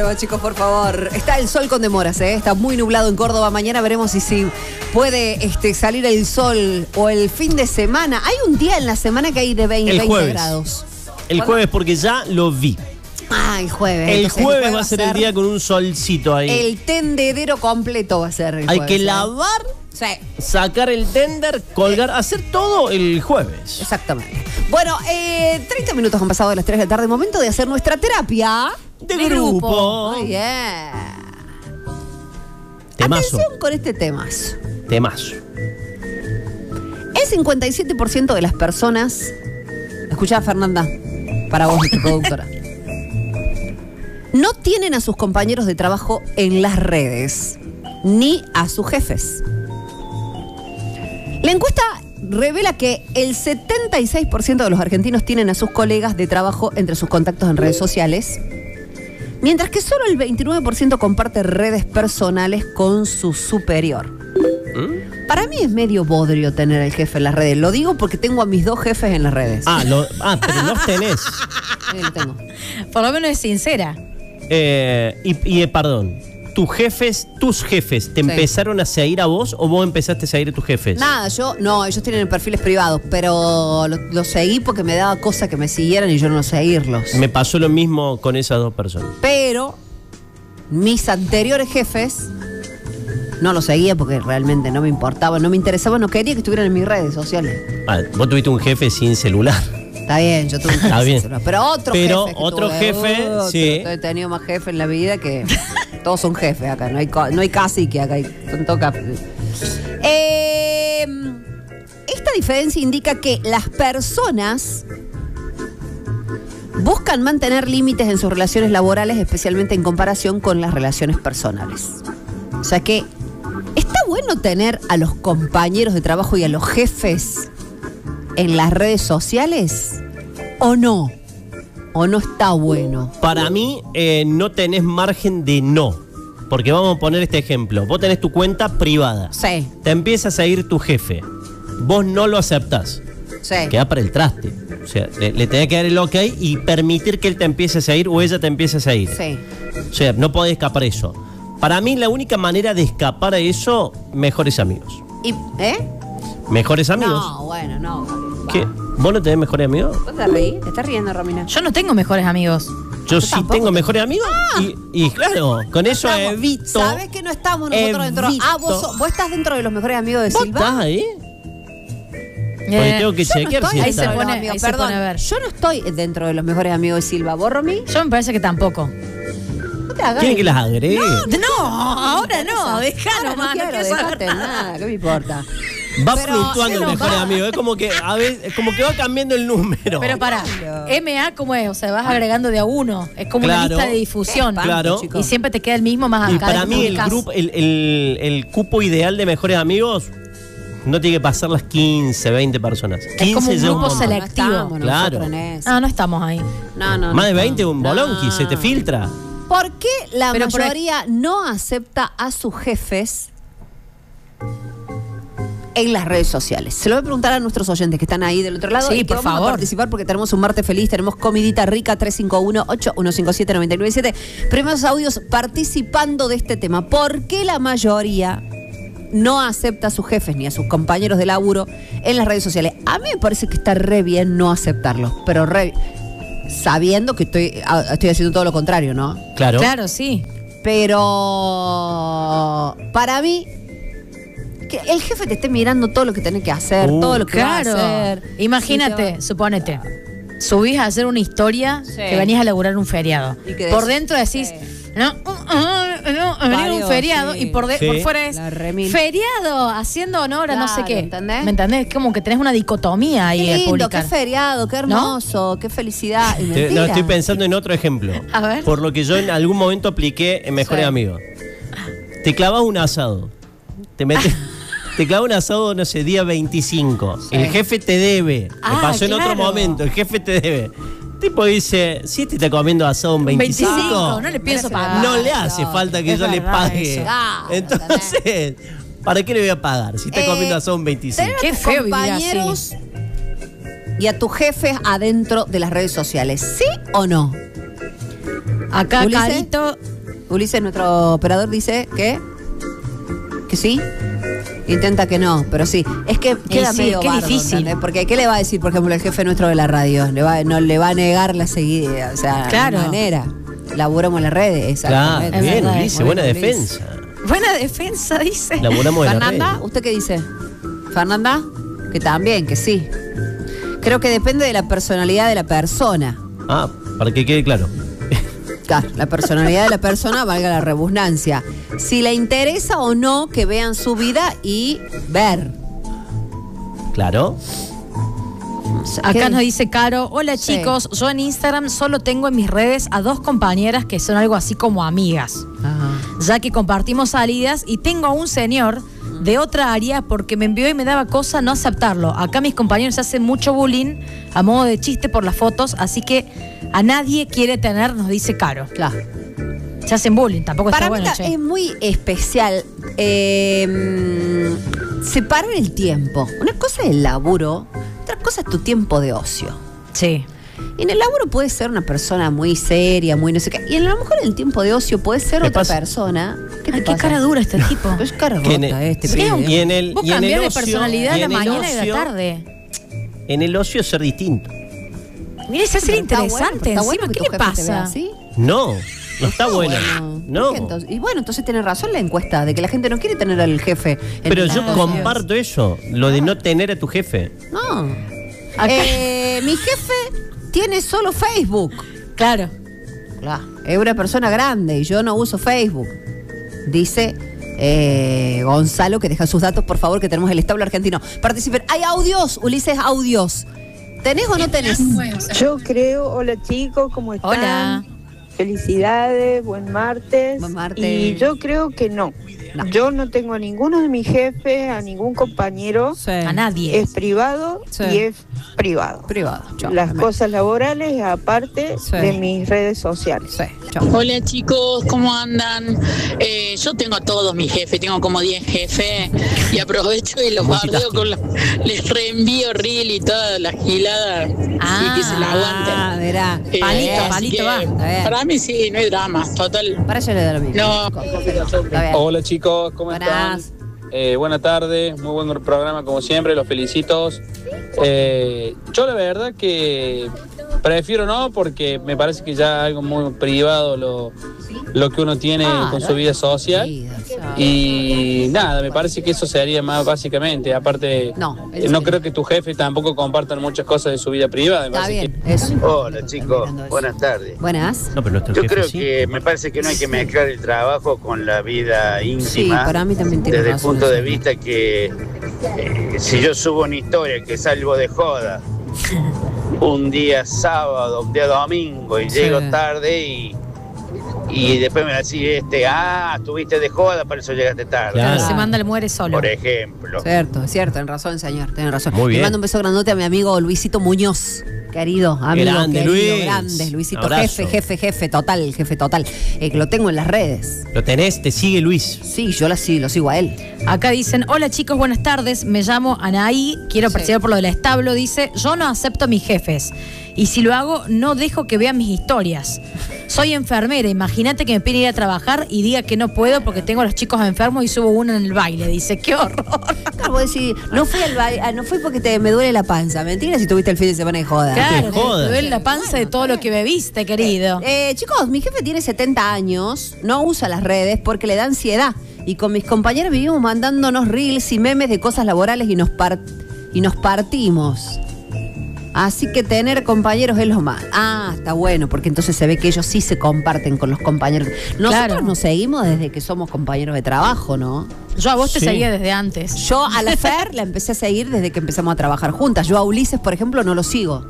llueva, chicos, por favor. Está el sol con demoras, ¿eh? Está muy nublado en Córdoba. Mañana veremos si puede salir el sol o el fin de semana. Hay un día en la semana que hay de 20 grados. El jueves, porque ya lo vi. Ah, el jueves. El jueves va a ser el día con un solcito ahí. El tendedero completo va a ser el jueves. Hay que lavar, sacar el tender, colgar, hacer todo el jueves. Exactamente. Bueno, 30 minutos han pasado de las 3 de la tarde. Momento de hacer nuestra terapia de grupo. Muy bien. Temazo. Atención con este temazo. Temazo. El 57% de las personas... Escuchá, Fernanda, para vos, nuestra productora. No tienen a sus compañeros de trabajo en las redes, ni a sus jefes. La encuesta revela que el 76% de los argentinos tienen a sus colegas de trabajo entre sus contactos en redes sociales, mientras que solo el 29% comparte redes personales con su superior. Para mí es medio bodrio tener al jefe en las redes. Lo digo porque tengo a mis 2 jefes en las redes. Pero los tenés. Sí, lo tengo. Por lo menos es sincera. Perdón, tus jefes, ¿te empezaron a seguir a vos o vos empezaste a seguir a tus jefes? Nada, ellos tienen perfiles privados, pero los seguí porque me daba cosa que me siguieran y yo no seguirlos. Me pasó lo mismo con esas 2 personas. Pero mis anteriores jefes no los seguía porque realmente no me importaba, no me interesaba, no quería que estuvieran en mis redes sociales. Vos tuviste un jefe sin celular. Está bien, yo tuve un jefe sin celular. Pero otro jefe, sí. He tenido más jefes en la vida que... Todos son jefes acá, no hay cacique acá, son todos jefes. Esta diferencia indica que las personas buscan mantener límites en sus relaciones laborales, especialmente en comparación con las relaciones personales. O sea que está bueno tener a los compañeros de trabajo y a los jefes en las redes sociales, ¿o no? ¿O no está bueno? Para mí no tenés margen de no. Porque vamos a poner este ejemplo. Vos tenés tu cuenta privada. Sí. Te empieza a seguir tu jefe. Vos no lo aceptás. Sí. Queda para el traste. O sea, le tenés que dar el ok y permitir que él te empiece a seguir o ella te empiece a seguir. Sí. O sea, no podés escapar a eso. Para mí la única manera de escapar a eso, mejores amigos. ¿Mejores amigos? No, bueno, no. ¿Qué? ¿Vos no tenés mejores amigos? ¿Vos te reís? ¿Te estás riendo, Romina? Yo no tengo mejores amigos. Yo sí tengo mejores amigos y claro, con eso evito. ¿Sabés que no estamos nosotros dentro? ¿Vos estás dentro de los mejores amigos de Silva? ¿Vos estás ahí? Porque tengo que chequear si ahí se está. pone, ahí se pone a ver. Yo no estoy dentro de los mejores amigos de Silva. ¿Vos, Romy? Yo me parece que tampoco. No te hagas. ¿Quieren que las agregue? No, ahora no. Dejá nomás. No quiero dejarte nada. ¿Qué me importa? Va fluctuando el mejor amigo. Es como que a veces, como que va cambiando el número. Pero pará, MA, ¿cómo es? O sea, vas agregando de a uno. Es como una lista de difusión. Claro. Y siempre te queda el mismo más acá. Y para mí el cupo ideal de mejores amigos no tiene que pasar las 15, 20 personas. 15 es como un grupo selectivo. No claro. No estamos ahí. No. Más de 20 un bolonqui, se te filtra. ¿Por qué la mayoría no acepta a sus jefes en las redes sociales? Se lo voy a preguntar a nuestros oyentes que están ahí del otro lado. Sí, y que por vamos favor. a participar porque tenemos un martes feliz, tenemos comidita rica, 351-8157-997. Primeros audios participando de este tema. ¿Por qué la mayoría no acepta a sus jefes ni a sus compañeros de laburo en las redes sociales? A mí me parece que está re bien no aceptarlos, pero sabiendo que estoy haciendo todo lo contrario, ¿no? Claro. Claro, sí. Pero para mí, que el jefe te esté mirando todo lo que tenés que hacer, todo lo que va a hacer. Imagínate, suponete, subís a hacer una historia que venís a laburar un feriado. Por dentro decís, no, venía un feriado y por fuera es feriado, haciendo honor a no sé qué. ¿Entendés? ¿Me entendés? Como que tenés una dicotomía ahí Qué de lindo, publicar. qué feriado, qué hermoso, qué felicidad. Y mentira. No, estoy pensando en otro ejemplo. A ver. Por lo que yo en algún momento apliqué en Mejores Amigos. Te clavas un asado. Te metes... Te clava un asado, no sé, día 25. El jefe te debe. Me pasó en otro momento. El jefe te debe. El tipo dice, si este está comiendo asado un 25, no le pienso pagar. No le hace falta que yo le pague. Entonces, ¿para qué le voy a pagar si está comiendo asado un 25? Qué feo vivir compañeros y a tus jefes adentro de las redes sociales. ¿Sí o no? Acá Ulises, Carito Ulises, nuestro operador, dice que sí. Intenta que no, pero sí. Es que queda medio bardo, difícil. ¿entendés? Porque ¿qué le va a decir, por ejemplo, el jefe nuestro de la radio? No le va a negar la seguida. O sea, claro. De manera. Laburamos en las redes. Claro, bien, Ulises, buena defensa. Buena defensa, dice. Laburamos en las redes. Fernanda, ¿usted qué dice? Fernanda, que también, que sí. Creo que depende de la personalidad de la persona. Ah, para que quede claro. Claro, la personalidad de la persona, valga la redundancia. Si le interesa o no que vean su vida y ver. Claro. Acá nos dice Caro, hola chicos, yo en Instagram solo tengo en mis redes a 2 compañeras que son algo así como amigas. Ajá. Ya que compartimos salidas y tengo a un señor de otra área porque me envió y me daba cosa no aceptarlo. Acá mis compañeros hacen mucho bullying a modo de chiste por las fotos, así que a nadie quiere tener, nos dice Caro. Claro. Se hacen bullying, tampoco Para está mí bueno, che. es muy especial separar el tiempo. Una cosa es el laburo, otra cosa es tu tiempo de ocio. Sí. Y en el laburo puedes ser una persona muy seria, muy no sé qué. Y a lo mejor en el tiempo de ocio puedes ser otra persona. ¿Qué te Ay, qué pasa? cara dura este tipo. Es cara rota este pibe. Y en el, Vos y en el cambiás de ocio, personalidad y de en la el mañana y de la ocio- tarde. En el ocio ser distinto. Mire, se hace Pero está interesante bueno, encima. que ¿Qué tu le jefe te vea pasa? así. No está bueno. No. ¿Por qué entonces? Y bueno, entonces tiene razón la encuesta de que la gente no quiere tener al jefe. en Pero las yo redes. comparto eso, lo de no tener a tu jefe. No. Acá- Mi jefe tiene solo Facebook. Claro. Claro. Es una persona grande y yo no uso Facebook. Dice Gonzalo, que deja sus datos, por favor, que tenemos el establo argentino. Participen. Hay audios, Ulises, audios. ¿Tenés o no tenés? Yo creo, hola chicos, ¿cómo están? Hola. Felicidades, buen martes. Buen martes. Y yo creo que no. No. Yo no tengo a ninguno de mis jefes, a ningún compañero. Sí. A nadie. Es privado Sí. y es privado. Privado. Chao. Las cosas laborales aparte Sí. de mis redes sociales. Sí. Chao. Hola chicos, ¿cómo andan? Yo tengo a todos mis jefes, tengo como 10 jefes y aprovecho y los bardeo con les reenvío reel y todas las giladas y que se la aguanten. Verá. Palito, Así palito que, va. Está bien. para mí sí, no hay drama, total. Para ella le da lo mismo. No. Está bien. Hola chicos, ¿cómo Buenas. están? Buenas tardes, muy buen programa como siempre, los felicito. Yo la verdad que prefiero no, porque me parece que ya algo muy privado lo que uno tiene con su vida social. Y nada, me parece que eso sería más básicamente. Aparte, No, no creo que tu jefe tampoco compartan muchas cosas de su vida privada. Me Está parece bien. Eso. Hola chicos, buenas tardes. Buenas. No, pero nuestro Yo jefe creo sí. que me parece que no hay que mezclar el trabajo con la vida Sí, íntima. para mí también tiene Desde el razón. punto de vista que si yo subo una historia que salgo de joda un día sábado, un día domingo y Sí. llego tarde y después me decís estuviste de joda, por eso llegaste tarde. Claro. Se manda el muere solo. Por ejemplo. Cierto, tienen razón, señor, tienen razón. Muy bien. Le mando un beso grandote a mi amigo Luisito Muñoz, querido amigo, Grande, querido, Luis. grande, Luisito, Abrazo. jefe total, que lo tengo en las redes. Lo tenés, te sigue Luis. Sí, yo lo sigo a él. Acá dicen, hola chicos, buenas tardes, me llamo Anaí, quiero participar por lo del establo, dice, yo no acepto a mis jefes y si lo hago no dejo que vean mis historias. Soy enfermera, imagínate que me piden ir a trabajar y diga que no puedo porque tengo a los chicos enfermos y subo uno en el baile, dice, qué horror. Claro, vos decís, no fui al baile, no fui porque me duele la panza. Mentira si tuviste el fin de semana de joda. Claro, jodas. te duele la panza de todo lo que bebiste, querido. Chicos, mi jefe tiene 70 años, no usa las redes porque le da ansiedad. Y con mis compañeros vivimos mandándonos reels y memes de cosas laborales y nos partimos. Así que tener compañeros es lo más. Ah, está bueno, porque entonces se ve que ellos sí se comparten con los compañeros. Nosotros Claro. nos seguimos desde que somos compañeros de trabajo, ¿no? Yo a vos te Sí. seguía desde antes. Yo a la Fer la empecé a seguir desde que empezamos a trabajar juntas. Yo a Ulises, por ejemplo, no lo sigo.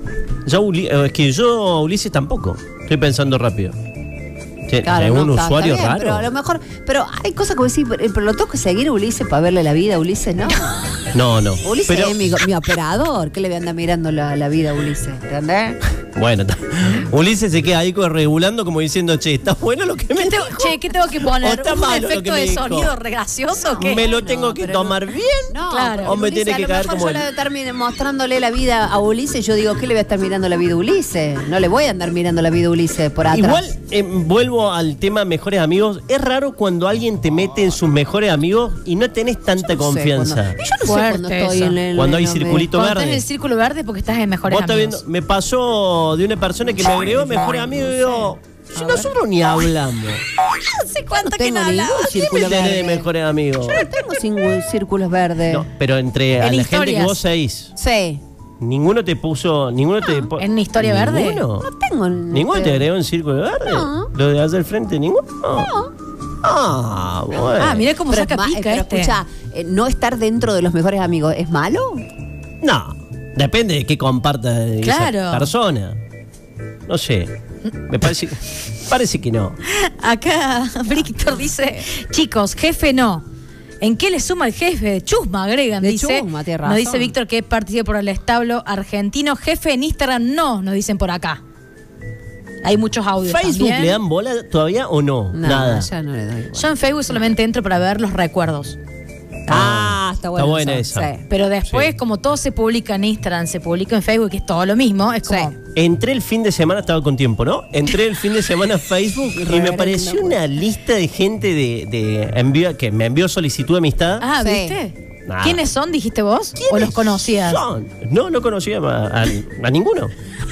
Es que yo a Ulises tampoco. Estoy pensando rápido. Claro, ¿Es no, un está usuario bien, raro? Pero a lo mejor, pero hay cosas que vos decís, pero lo tengo que seguir a Ulises para verle la vida a Ulises, ¿no? No. Ulises Pero es mi operador, ¿qué le voy a andar mirando la vida a Ulises? ¿Entendés? Bueno, Ulises se queda ahí regulando como diciendo, che, ¿está bueno lo que me dijo? Che, ¿qué tengo que poner? ¿Está ¿Un malo efecto de sonido gracioso o qué? ¿Me lo tengo que tomar bien? No, claro. ¿O me tiene que caer como yo le termine mostrándole la vida a Ulises, yo digo, ¿qué le voy a estar mirando la vida a Ulises? No le voy a andar mirando la vida a Ulises por atrás. Igual, vuelvo al tema mejores amigos. Es raro cuando alguien te mete en sus mejores amigos y no tenés tanta confianza. Yo no sé cuando estoy cuando hay circulito verde. Cuando estás en el círculo verde porque estás en mejores amigos. Me pasó de una persona que me agregó mejores amigos y digo, si nosotros ni hablamos. No sé cuánto que no hablamos. ¿Quién me tenés de mejores amigos? Yo no tengo círculos verdes. No, pero entre a la gente que vos seguís. Sí. Ninguno te puso. ¿En una historia verde? No tengo. ¿Ninguno te agregó en círculo verde? No. ¿Lo de hacer frente? ¿Ninguno? No. Ah, bueno. Mirá cómo saca pica escucha, no estar dentro de los mejores amigos, ¿es malo? No. Depende de qué comparta esa persona. No sé. Me parece que no. Acá Víctor dice, chicos, jefe no. ¿En qué le suma el jefe? Chusma, agregan, dice. Chusma, tiene razón. Nos dice Víctor que participa por el establo argentino. Jefe en Instagram no, nos dicen por acá. Hay muchos audios ¿Facebook también. le dan bola todavía o no? Nada. Ya no le doy bola. Yo en Facebook solamente entro para ver los recuerdos. Está bueno. Está buena esa. Sí. Pero después, como todo se publica en Instagram, se publica en Facebook, que es todo lo mismo, es como... Entré el fin de semana, estaba con tiempo, ¿no? Entré el fin de semana a Facebook y me apareció una lista de gente que me envió solicitud de amistad. Ah, ¿viste? ¿Quiénes son, dijiste vos? ¿O los conocías? No conocía a ninguno.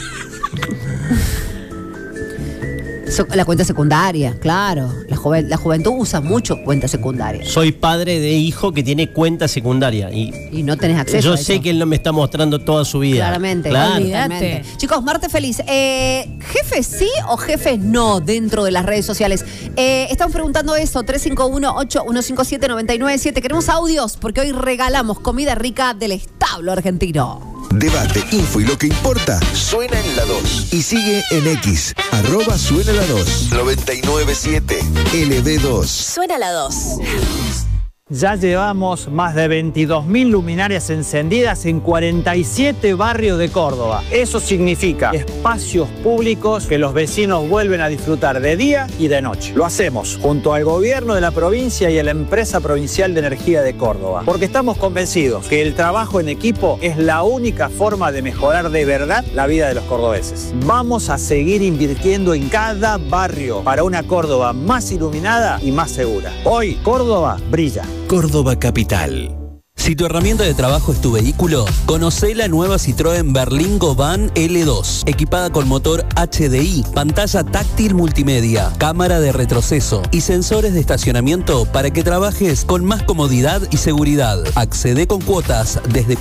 La cuenta secundaria, claro. La juventud usa mucho cuenta secundaria. Soy padre de hijo que tiene cuenta secundaria. Y no tenés acceso yo a eso. sé que él no me está mostrando toda su vida. Claramente. Claro. Olvídate. Chicos, martes feliz. ¿Jefes sí o jefes no dentro de las redes sociales? Estamos preguntando eso. 351-8157-997. Queremos audios porque hoy regalamos comida rica del establo argentino. Debate, info y lo que importa suena en la 2. Y sigue en X, @suena la 2. 997 LB2. Suena la 2. Ya llevamos más de 22.000 luminarias encendidas en 47 barrios de Córdoba. Eso significa espacios públicos que los vecinos vuelven a disfrutar de día y de noche. Lo hacemos junto al gobierno de la provincia y a la empresa provincial de energía de Córdoba, porque estamos convencidos que el trabajo en equipo es la única forma de mejorar de verdad la vida de los cordobeses. Vamos a seguir invirtiendo en cada barrio para una Córdoba más iluminada y más segura. Hoy, Córdoba brilla. Córdoba Capital. Si tu herramienta de trabajo es tu vehículo, conocé la nueva Citroën Berlingo Van L2, equipada con motor HDI, pantalla táctil multimedia, cámara de retroceso y sensores de estacionamiento para que trabajes con más comodidad y seguridad. Accede con cuotas desde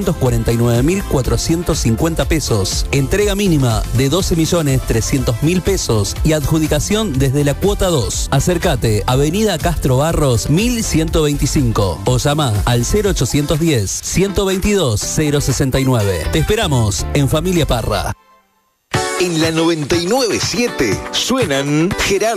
449.450 pesos, entrega mínima de 12.300.000 pesos y adjudicación desde la cuota 2. Acércate, Avenida Castro Barros 1125 o llama al 0810-122-069. Te esperamos en Familia Parra. En la 997 suenan Gerardo